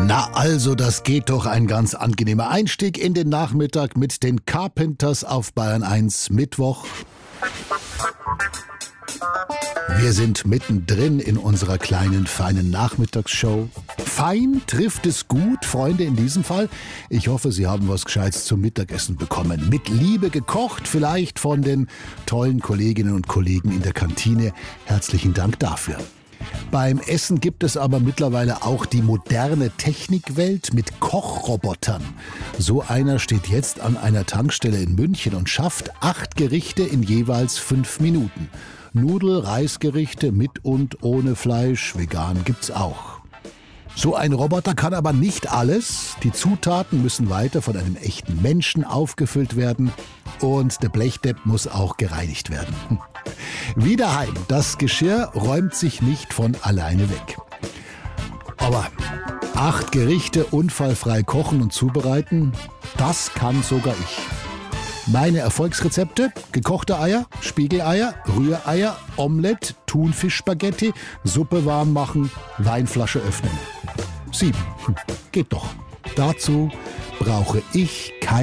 Na also, das geht doch ein ganz angenehmer Einstieg in den Nachmittag mit den Carpenters auf Bayern 1 Mittwoch. Wir sind mittendrin in unserer kleinen, feinen Nachmittagsshow. Fein trifft es gut, Freunde, in diesem Fall. Ich hoffe, Sie haben was Gescheites zum Mittagessen bekommen. Mit Liebe gekocht, vielleicht von den tollen Kolleginnen und Kollegen in der Kantine. Herzlichen Dank dafür. Beim Essen gibt es aber mittlerweile auch die moderne Technikwelt mit Kochrobotern. So einer steht jetzt an einer Tankstelle in München und schafft 8 Gerichte in jeweils 5 Minuten. Nudel-Reisgerichte mit und ohne Fleisch, vegan gibt's auch. So ein Roboter kann aber nicht alles. Die Zutaten müssen weiter von einem echten Menschen aufgefüllt werden und der Blechdepp muss auch gereinigt werden. Wie daheim, das Geschirr räumt sich nicht von alleine weg. Aber 8 Gerichte unfallfrei kochen und zubereiten, das kann sogar ich. Meine Erfolgsrezepte: gekochte Eier, Spiegeleier, Rühreier, Omelette, Thunfischspaghetti, Suppe warm machen, Weinflasche öffnen. 7. Geht doch. Dazu brauche ich kein